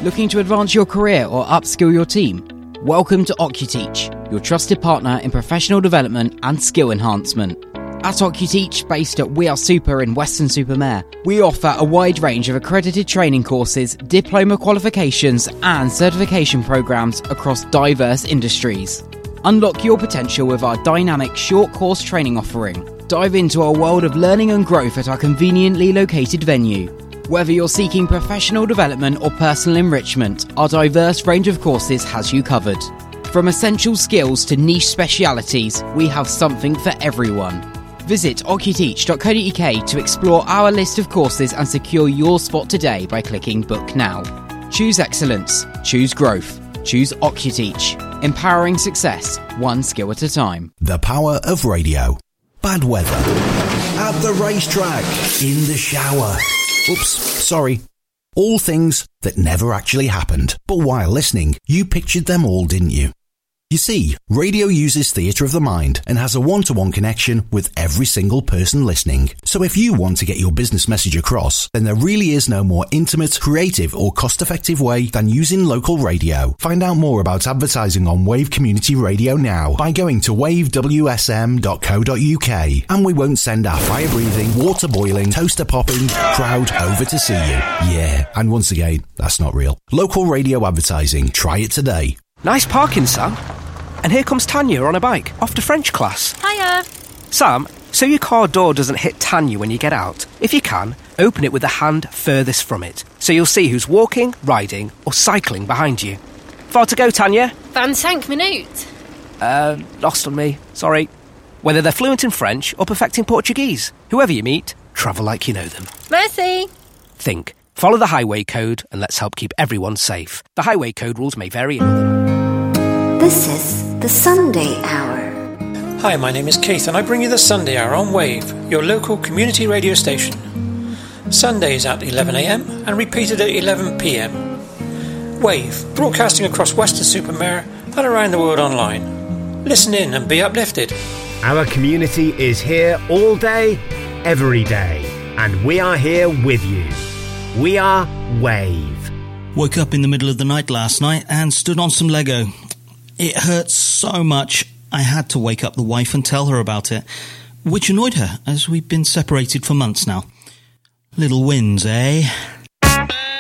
Looking to advance your career or upskill your team? Welcome to OcuTeach, your trusted partner in professional development and skill enhancement. At OcuTeach, based at We Are Super in Weston-super-Mare, we offer a wide range of accredited training courses, diploma qualifications and certification programs across diverse industries. Unlock your potential with our dynamic short course training offering. Dive into our world of learning and growth at our conveniently located venue. Whether you're seeking professional development or personal enrichment, our diverse range of courses has you covered. From essential skills to niche specialities, we have something for everyone. Visit ocuteach.co.uk to explore our list of courses and secure your spot today by clicking Book Now. Choose excellence. Choose growth. Choose OcuTeach. Empowering success, one skill at a time. The power of radio. Bad weather. At the racetrack. In the shower. Oops, sorry. All things that never actually happened. But while listening, you pictured them all, didn't you? You see, radio uses theatre of the mind and has a one-to-one connection with every single person listening. So if you want to get your business message across, then there really is no more intimate, creative or cost-effective way than using local radio. Find out more about advertising on Wave Community Radio now by going to wavewsm.co.uk, and we won't send our fire-breathing, water-boiling, toaster-popping crowd over to see you. Yeah, and once again, that's not real. Local radio advertising. Try it today. Nice parking, Sam. And here comes Tanya on a bike, off to French class. Hiya. Sam, so your car door doesn't hit Tanya when you get out. If you can, open it with the hand furthest from it, so you'll see who's walking, riding, or cycling behind you. Far to go, Tanya? 25 minutes. Lost on me. Sorry. Whether they're fluent in French or perfecting Portuguese, whoever you meet, travel like you know them. Merci. Think. Follow the highway code and let's help keep everyone safe. The highway code rules may vary in other... This is the Sunday Hour. Hi, my name is Keith and I bring you the Sunday Hour on Wave, your local community radio station. Sundays at 11am and repeated at 11pm. Wave, broadcasting across Weston-super-Mare and around the world online. Listen in and be uplifted. Our community is here all day, every day, and we are here with you. We are Wave. Woke up in the middle of the night last night and stood on some Lego. It hurt so much I had to wake up the wife and tell her about it, which annoyed her as we've been separated for months now. Little wins, eh?